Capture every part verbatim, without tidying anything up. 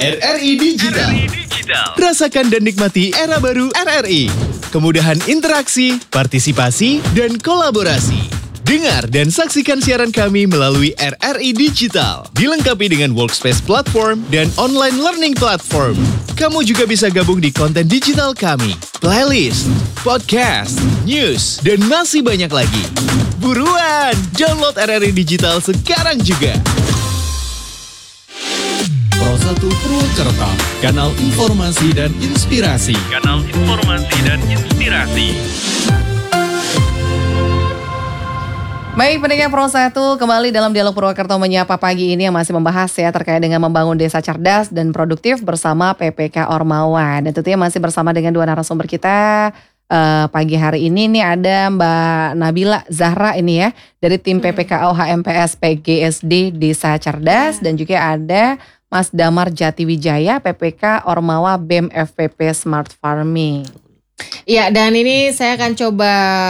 R R I Digital. Rasakan dan nikmati era baru R R I. Kemudahan interaksi, partisipasi, dan kolaborasi. Dengar dan saksikan siaran kami melalui R R I Digital. Dilengkapi dengan workspace platform dan online learning platform. Kamu juga bisa gabung di konten digital kami, playlist, podcast, news, dan masih banyak lagi. Buruan, download R R I Digital sekarang juga. Pro satu Purwakarta, kanal informasi dan inspirasi. Kanal informasi dan inspirasi. Baik, pendengar Pro satu, kembali dalam Dialog Purwakarta Menyapa pagi ini yang masih membahas ya terkait dengan membangun desa cerdas dan produktif bersama P P K Ormawa. Dan tentunya masih bersama dengan dua narasumber kita uh, pagi hari ini. Nih ada Mbak Nabila Zahra ini ya dari tim P P K O H M P S P G S D Desa Cerdas. Dan juga ada Mas Damar Jatiwijaya P P K Ormawa B E M F P P Smart Farming. Ya, dan ini saya akan coba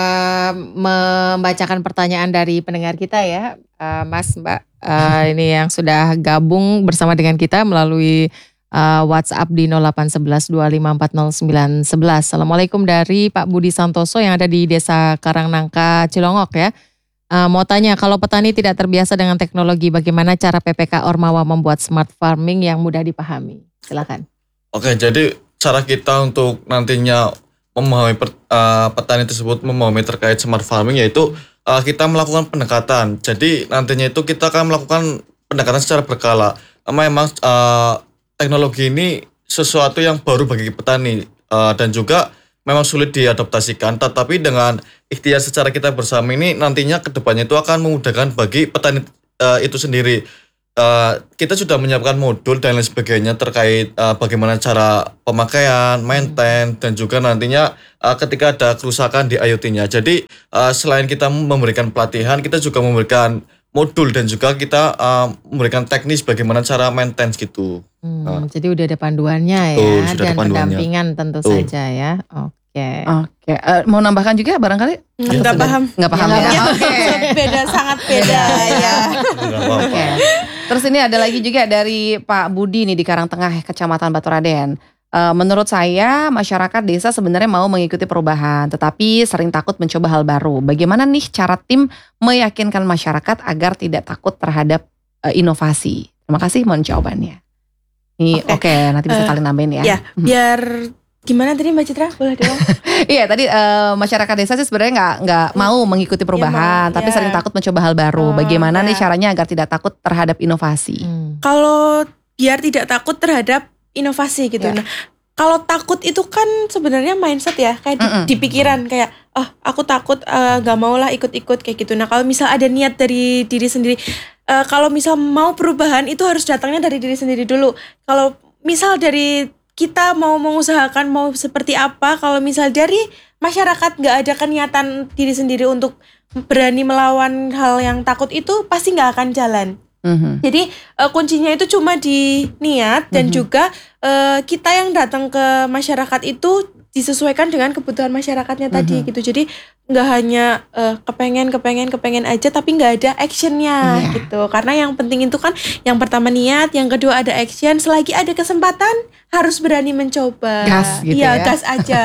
membacakan pertanyaan dari pendengar kita ya, uh, Mas, Mbak. Uh, ini yang sudah gabung bersama dengan kita melalui uh, WhatsApp di nol delapan satu satu dua lima empat nol sembilan satu satu. Assalamualaikum dari Pak Budi Santoso yang ada di Desa Karangnangka, Cilongok ya. Uh, mau tanya, kalau petani tidak terbiasa dengan teknologi, bagaimana cara P P K Ormawa membuat smart farming yang mudah dipahami? Silakan. Oke, jadi cara kita untuk nantinya memahami per, uh, petani tersebut memahami terkait smart farming yaitu uh, kita melakukan pendekatan. Jadi nantinya itu kita akan melakukan pendekatan secara berkala. Memang uh, teknologi ini sesuatu yang baru bagi petani uh, dan juga memang sulit diadaptasikan. Tetapi dengan ikhtiar secara kita bersama ini nantinya kedepannya itu akan memudahkan bagi petani uh, itu sendiri. Uh, kita sudah menyiapkan modul dan lain sebagainya terkait uh, bagaimana cara pemakaian, maintain, dan juga nantinya uh, ketika ada kerusakan di I O T-nya. Jadi uh, selain kita memberikan pelatihan, kita juga memberikan modul dan juga kita uh, memberikan teknis bagaimana cara maintain gitu. Hmm, uh. Jadi udah ada panduannya ya, Betul, sudah dan ada panduannya. pendampingan tentu Betul. saja ya. Oke. Oke, uh, mau nambahkan juga barangkali? Nggak paham. Nggak paham Ya, ya? nggak Oke. Beda, sangat beda ya. Nggak apa-apa. Oke. Terus ini ada lagi juga dari Pak Budi nih di Karangtengah, Kecamatan Baturaden. Uh, menurut saya masyarakat desa sebenarnya mau mengikuti perubahan, tetapi sering takut mencoba hal baru. Bagaimana nih cara tim meyakinkan masyarakat agar tidak takut terhadap uh, inovasi? Terima kasih, mohon jawabannya. Ini oke, Oke. nanti bisa Uh, saling nambahin ya. Ya, biar gimana tadi Mbak Citra? Boleh dong? Iya tadi uh, masyarakat desa sih sebenarnya nggak nggak mau mengikuti perubahan, mau, tapi ya. sering takut mencoba hal baru. Oh, Bagaimana nih ya. caranya agar tidak takut terhadap inovasi? Hmm. Kalau biar tidak takut terhadap inovasi gitu. Ya. Nah, kalau takut itu kan sebenarnya mindset ya, kayak di, Mm-mm. di pikiran kayak, oh aku takut uh, gak mau lah ikut-ikut kayak gitu. Nah kalau misal ada niat dari diri sendiri, uh, kalau misal mau perubahan itu harus datangnya dari diri sendiri dulu. Kalau misal dari kita mau mengusahakan mau seperti apa, kalau misal dari masyarakat gak ada kenyataan diri sendiri untuk berani melawan hal yang takut itu, pasti gak akan jalan. Mhm. Jadi uh, kuncinya itu cuma di niat dan Mhm. juga uh, kita yang datang ke masyarakat itu disesuaikan dengan kebutuhan masyarakatnya tadi Mhm. gitu. Jadi nggak hanya uh, kepengen kepengen kepengen aja tapi nggak ada actionnya Iya. gitu. Karena yang penting itu kan yang pertama niat, yang kedua ada action. Selagi ada kesempatan harus berani mencoba. Gas gitu Iya, ya. gas aja.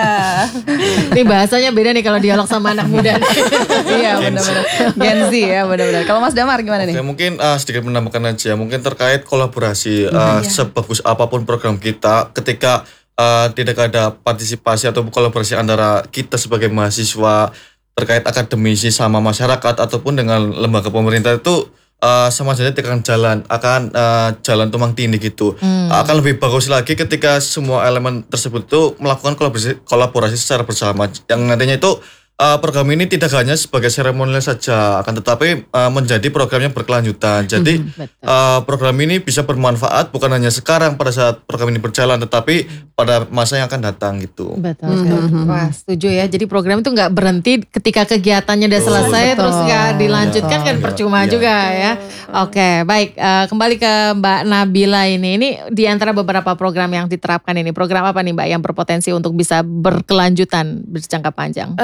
Ini bahasanya beda nih kalau dialog sama anak muda. Iya benar-benar Gen Z ya benar-benar. Kalau Mas Damar gimana nih? Oke, mungkin uh, sedikit menambahkan aja, mungkin terkait kolaborasi uh, Iya. sebagus apapun program kita, ketika uh, tidak ada partisipasi atau kolaborasi antara kita sebagai mahasiswa terkait akademisi sama masyarakat ataupun dengan lembaga pemerintah itu uh, sama saja tidak akan jalan, akan uh, jalan tumpang tindih gitu. Hmm. Akan lebih bagus lagi ketika semua elemen tersebut itu melakukan kolaborasi, kolaborasi secara bersama, yang nantinya itu uh, program ini tidak hanya sebagai seremonial saja, akan tetapi uh, menjadi program yang berkelanjutan. Jadi Betul. uh, program ini bisa bermanfaat bukan hanya sekarang pada saat program ini berjalan, tetapi pada masa yang akan datang gitu. Betul Mhm. sekali. Wah, setuju ya. Jadi program itu nggak berhenti ketika kegiatannya udah Betul. selesai Betul. terus nggak dilanjutkan kan Iya. percuma Iya. juga ya. Oke, baik. Eh, kembali ke Mbak Nabila ini. Ini di antara beberapa program yang diterapkan ini. Program apa nih Mbak yang berpotensi untuk bisa berkelanjutan berjangka panjang? Eh,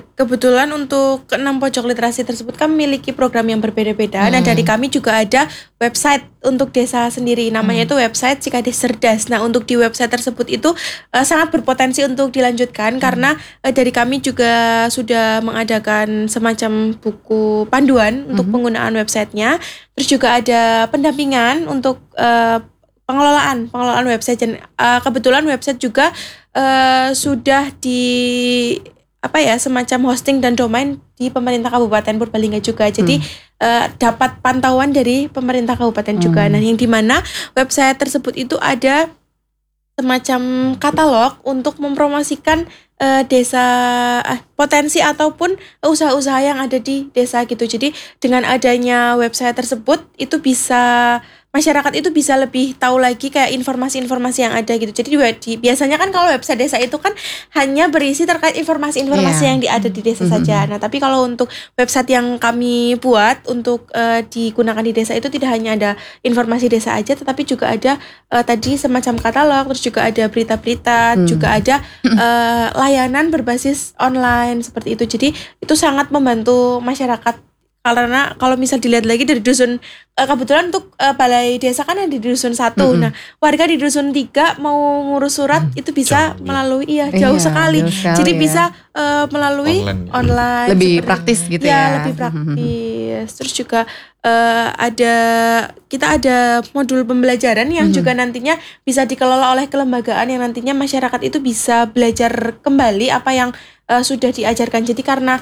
kebetulan untuk keenam pojok literasi tersebut kami memiliki program yang berbeda-beda. Hmm. Nah, dari kami juga ada website untuk desa sendiri, namanya Hmm. itu website Cikades Cerdas. Nah, untuk di website tersebut itu uh, sangat berpotensi untuk dilanjutkan, Hmm. karena uh, dari kami juga sudah mengadakan semacam buku panduan untuk Hmm. penggunaan websitenya. Terus juga ada pendampingan untuk uh, pengelolaan pengelolaan website, dan uh, kebetulan website juga uh, sudah di apa ya semacam hosting dan domain di pemerintah Kabupaten Purbalingga juga. Jadi uh, dapat pantauan dari pemerintah kabupaten juga. Hmm. Nah, yang dimana website tersebut itu ada semacam katalog untuk mempromosikan uh, desa uh, potensi ataupun usaha-usaha yang ada di desa gitu. Jadi dengan adanya website tersebut itu bisa masyarakat itu bisa lebih tahu lagi kayak informasi-informasi yang ada gitu. Jadi di, biasanya kan kalau website desa itu kan hanya berisi terkait informasi-informasi Iya. yang di, ada di desa Mhm. saja. Nah, tapi kalau untuk website yang kami buat untuk uh, digunakan di desa itu tidak hanya ada informasi desa aja, tetapi juga ada uh, tadi semacam katalog, terus juga ada berita-berita, Hmm. juga ada uh, layanan berbasis online seperti itu. Jadi itu sangat membantu masyarakat. Karena kalau misal dilihat lagi dari dusun, uh, kebetulan untuk uh, balai desa kan ada di dusun satu. Mm-mm. Nah, warga di dusun tiga mau ngurus surat itu bisa jauh, ya. melalui iya Iya, jauh sekali. jauh sekali Jadi ya. bisa uh, melalui Online. online. Lebih seperti- praktis gitu ya, ya. lebih praktis. Terus juga uh, ada kita ada modul pembelajaran yang Mhm. juga nantinya bisa dikelola oleh kelembagaan yang nantinya masyarakat itu bisa belajar kembali apa yang uh, sudah diajarkan. Jadi karena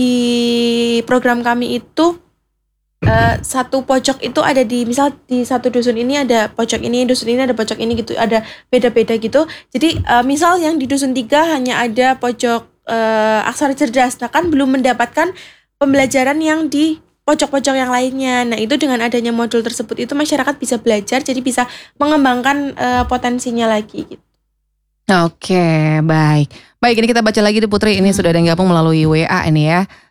di program kami itu uh, satu pojok itu ada di misal di satu dusun ini ada pojok ini, dusun ini ada pojok ini gitu, ada beda-beda gitu. Jadi uh, misal yang di dusun tiga hanya ada pojok uh, aksara cerdas, nah kan belum mendapatkan pembelajaran yang di pojok-pojok yang lainnya. Nah, itu dengan adanya modul tersebut itu masyarakat bisa belajar, jadi bisa mengembangkan uh, potensinya lagi gitu. Oke, baik. Baik, ini kita baca lagi deh Putri. Ini sudah ada yang gabung melalui W A ini ya.